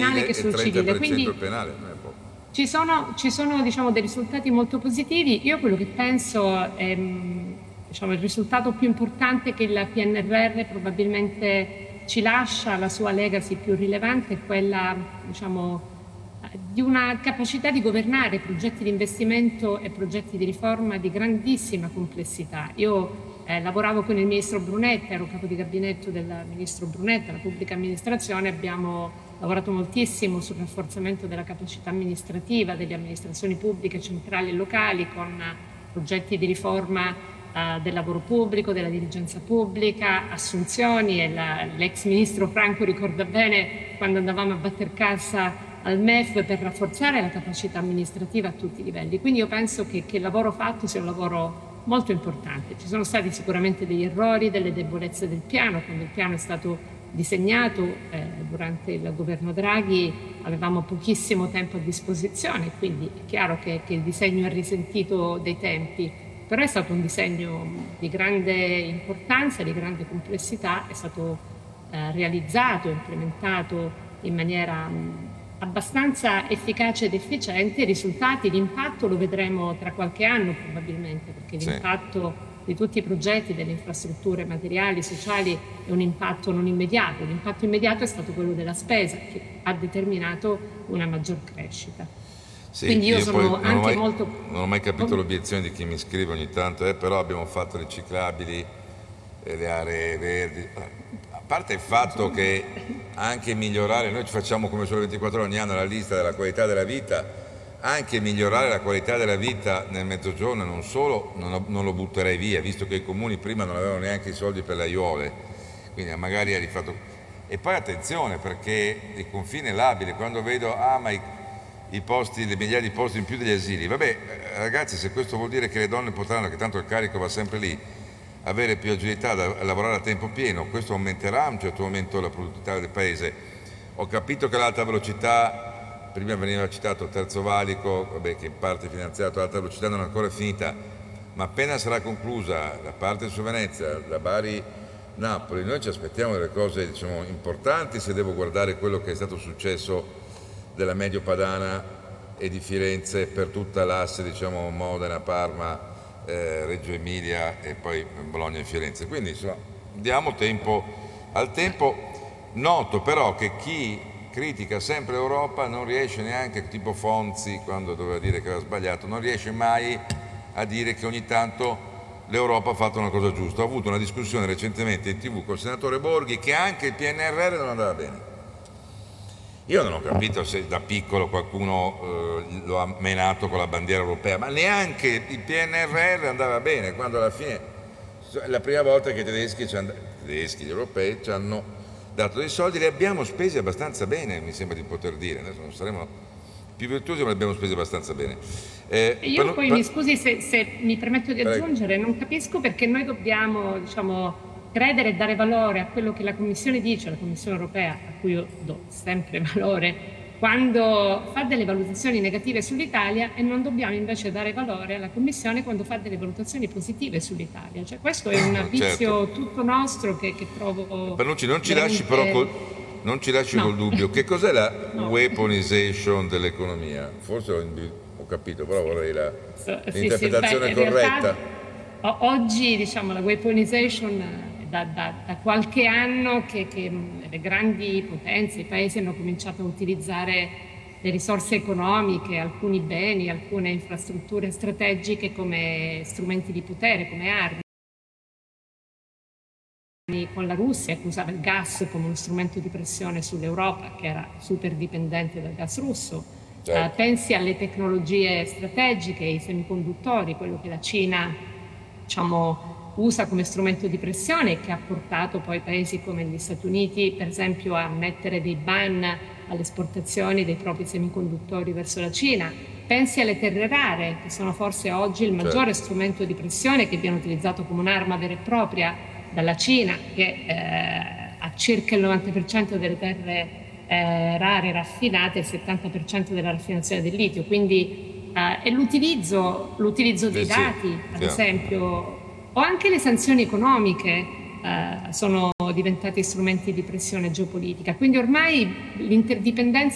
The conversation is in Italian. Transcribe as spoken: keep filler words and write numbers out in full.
penale che sul civile. Quindi penale, non è poco. ci sono, ci sono diciamo, dei risultati molto positivi. Io quello che penso è diciamo, il risultato più importante che il P N R R probabilmente ci lascia, la sua legacy più rilevante, è quella diciamo, di una capacità di governare progetti di investimento e progetti di riforma di grandissima complessità. Io eh, lavoravo con il ministro Brunetta, ero capo di gabinetto del ministro Brunetta, la pubblica amministrazione, abbiamo lavorato moltissimo sul rafforzamento della capacità amministrativa delle amministrazioni pubbliche centrali e locali con progetti di riforma eh, del lavoro pubblico, della dirigenza pubblica, assunzioni, e la, l'ex ministro Franco ricorda bene quando andavamo a batter cassa al M E F per rafforzare la capacità amministrativa a tutti i livelli. Quindi io penso che, che il lavoro fatto sia un lavoro molto importante. Ci sono stati sicuramente degli errori, delle debolezze del piano. Quando il piano è stato disegnato eh, durante il governo Draghi avevamo pochissimo tempo a disposizione, quindi è chiaro che, che il disegno ha risentito dei tempi, però è stato un disegno di grande importanza, di grande complessità, è stato eh, realizzato, implementato in maniera mh, abbastanza efficace ed efficiente. I risultati, l'impatto lo vedremo tra qualche anno probabilmente, perché sì. L'impatto di tutti i progetti, delle infrastrutture materiali, sociali, è un impatto non immediato. L'impatto immediato è stato quello della spesa, che ha determinato una maggior crescita. Sì, Quindi io, io sono anche non mai, molto... Non ho mai capito l'obiezione di chi mi scrive ogni tanto, eh, però abbiamo fatto riciclabili, eh, le aree verdi... A parte il fatto che anche migliorare, noi ci facciamo come Sole ventiquattro ogni anno la lista della qualità della vita, anche migliorare la qualità della vita nel Mezzogiorno non solo non, non lo butterei via, visto che i comuni prima non avevano neanche i soldi per le aiuole, quindi magari ha rifatto. E poi attenzione, perché il confine è labile, quando vedo ah ma i, i posti, le migliaia di posti in più degli asili, vabbè ragazzi, se questo vuol dire che le donne potranno, che tanto il carico va sempre lì, avere più agilità da lavorare a tempo pieno, questo aumenterà a un certo momento la produttività del paese. Ho capito che l'alta velocità, prima veniva citato il terzo valico, vabbè, che in parte è finanziato, l'alta velocità non è ancora finita, ma appena sarà conclusa la parte su Venezia, la Bari-Napoli, noi ci aspettiamo delle cose diciamo, importanti se devo guardare quello che è stato successo della Medio Padana e di Firenze per tutta l'asse diciamo, Modena-Parma, Eh, Reggio Emilia e poi Bologna e Firenze, quindi insomma diamo tempo al tempo. Noto però che chi critica sempre l'Europa non riesce neanche, tipo Fonzi quando doveva dire che aveva sbagliato, non riesce mai a dire che ogni tanto l'Europa ha fatto una cosa giusta. Ho avuto una discussione recentemente in tv col senatore Borghi che anche il P N R R non andava bene. Io non ho capito se da piccolo qualcuno eh, lo ha menato con la bandiera europea, ma neanche il P N R R andava bene, quando alla fine, la prima volta che i tedeschi, ci hanno, i tedeschi, gli europei ci hanno dato dei soldi, li abbiamo spesi abbastanza bene, mi sembra di poter dire, adesso non saremo più virtuosi, ma li abbiamo spesi abbastanza bene. Eh, Io per, poi per... mi scusi se, se mi permetto di aggiungere, Prego. Non capisco perché noi dobbiamo, diciamo, credere e dare valore a quello che la Commissione dice, la Commissione europea, a cui io do sempre valore, quando fa delle valutazioni negative sull'Italia, e non dobbiamo invece dare valore alla Commissione quando fa delle valutazioni positive sull'Italia. Cioè, questo è un vizio certo. tutto nostro che, che trovo... Panucci, non ci veramente... lasci però col, non ci lasci no. col dubbio. Che cos'è la no. weaponization dell'economia? Forse ho, ho capito, però vorrei la, so, l'interpretazione sì, sì, beh, corretta. Realtà, oggi, diciamo, la weaponization... Da, da, da qualche anno che, che le grandi potenze, i paesi hanno cominciato a utilizzare le risorse economiche, alcuni beni, alcune infrastrutture strategiche come strumenti di potere, come armi. Con la Russia, che usava il gas come uno strumento di pressione sull'Europa, che era super dipendente dal gas russo. Certo. Uh, pensi alle tecnologie strategiche, ai semiconduttori, quello che la Cina, diciamo, usa come strumento di pressione e che ha portato poi paesi come gli Stati Uniti, per esempio, a mettere dei ban alle esportazioni dei propri semiconduttori verso la Cina. Pensi alle terre rare, che sono forse oggi il maggiore certo. strumento di pressione, che viene utilizzato come un'arma vera e propria dalla Cina, che eh, ha circa il novanta per cento delle terre eh, rare raffinate e il settanta per cento della raffinazione del litio. Quindi eh, e l'utilizzo, l'utilizzo dei dati, sì, ad esempio, o anche le sanzioni economiche eh, sono diventate strumenti di pressione geopolitica. Quindi ormai l'interdipendenza